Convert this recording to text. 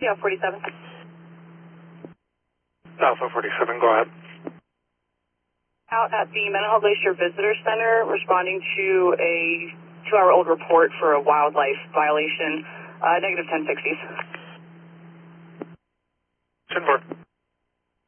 Yeah, 47. Alpha 47, go ahead. Out at the Mendenhall Glacier Visitor Center, responding to a 2-hour-old report for a wildlife violation, negative 1060s. 10-4.